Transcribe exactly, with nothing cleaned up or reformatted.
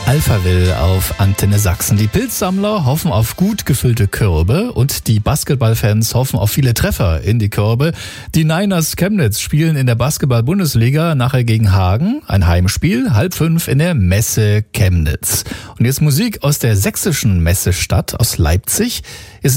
Alphaville auf Antenne Sachsen. Die Pilzsammler hoffen auf gut gefüllte Körbe und die Basketballfans hoffen auf viele Treffer in die Körbe. Die Niners Chemnitz spielen in der Basketball-Bundesliga nachher gegen Hagen. Ein Heimspiel, halb fünf in der Messe Chemnitz. Und jetzt Musik aus der sächsischen Messestadt, aus Leipzig. Ist